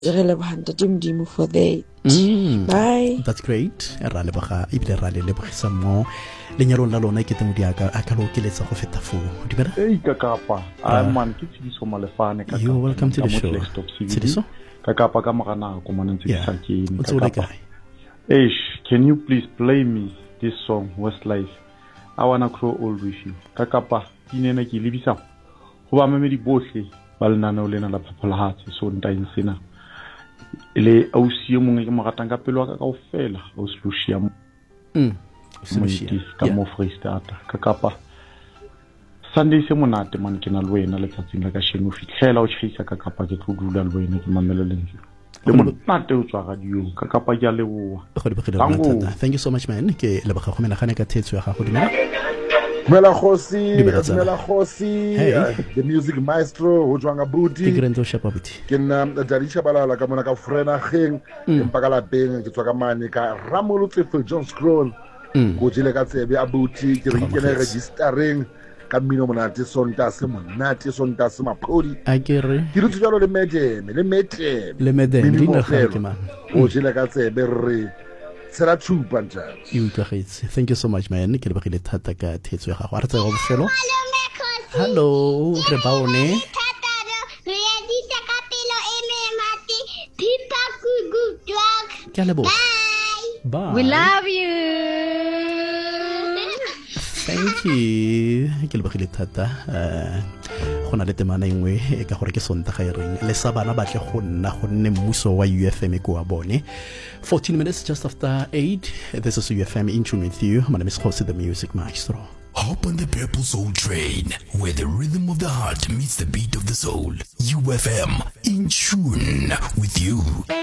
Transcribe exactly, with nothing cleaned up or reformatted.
re lebogang ntate Modimo for that. Mm, Bye. that's great. Ra leboga ebile ra le lebogisa mo lenyalong la lona ke teng di aka a ka lo keletsa go feta fo di bera. Hey ka kapa a man ke Tsidiso Malefane ka. You welcome to the show. Tsidiso ka kapa ka mogana go mona ntse yeah. Sa ke ni What's all ka kapa. Eish, can you please play me this song Westlife? I wanna grow old with you. Ka kapa dinena ke lebisa go ba memedi bohle ba lenana o lena la phapolahatse so ntaeng sena ile ausi mongwe ke mogatang ka pelo ka kaofela o solusia mm solusia ka mo Freestata ka kapa Sunday se monate man ke na le wena le tsatsing la ka sheno o fitlhela o tshisa ka kapa ke tlo dula le wena ke mamela lentswe le monate o tswa radio ka kapa ke a leboa. Thank you so much man ke leboga go menagane ka thetso ya gago dimela Mela Khosi, Mela Khosi, the music maestro ho jwanga buti ke grento shapabuti ke nna Dadisha balala ka mona ka frena geng empa ka la beng ke tswa ka mane ka Ramolotse John Scroll go jile ka tsebe a buti ke re ke ne registering ka mmino monate sonta se monate sonta se maphodi a ke re ke rutse jalo le medeme le medeme le medeme di na ga ke man go jile ka tsebe re Sera chupa njalo. You utlwagetse. Thank you so much man. Ke lebogile thata ka thetso ya gago. A re tsaya go bofelo. Hello, re baone. Ke a leboga. Bye. We love you. Thank you. Ke lebogile thata. Uh, go na le temana engwe e ka gore ke sonta ga e reng le sa bana ba tle go nna go nne mmuso wa U F M ko wa bone. fourteen minutes just after eight. This is U F M in tune with you. My name is Khosi, the music maestro. Hop on the Purple Soul train, where the rhythm of the heart meets the beat of the soul. U F M in tune with you.